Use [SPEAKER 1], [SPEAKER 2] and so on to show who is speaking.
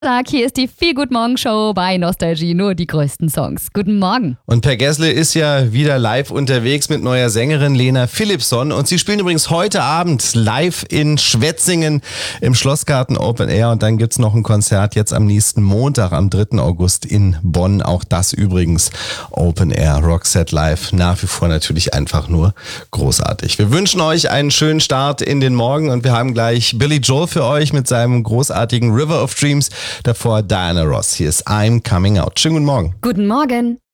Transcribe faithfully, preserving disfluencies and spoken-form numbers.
[SPEAKER 1] Tag, hier ist die Viel Gut Morgen Show bei Nostalgie, nur die größten Songs. Guten Morgen.
[SPEAKER 2] Und Per Gessle ist ja wieder live unterwegs mit neuer Sängerin Lena Philippson und sie spielen übrigens heute Abend live in Schwetzingen im Schlossgarten Open Air und dann gibt's noch ein Konzert jetzt am nächsten Montag, am dritten August in Bonn. Auch das übrigens Open Air, Roxette Live, nach wie vor natürlich einfach nur großartig. Wir wünschen euch einen schönen Start in den Morgen und wir haben gleich Billy Joel für euch mit seinem großartigen River of Dreams. Davor Diana Ross. Hier ist I'm Coming Out. Schönen guten Morgen.
[SPEAKER 1] Guten Morgen.